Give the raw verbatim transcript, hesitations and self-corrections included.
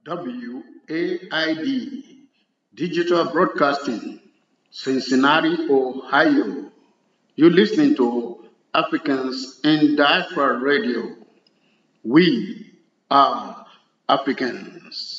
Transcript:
W A I D Digital Broadcasting, Cincinnati, Ohio. You're listening to Africans in Diaspora Radio. We are Africans.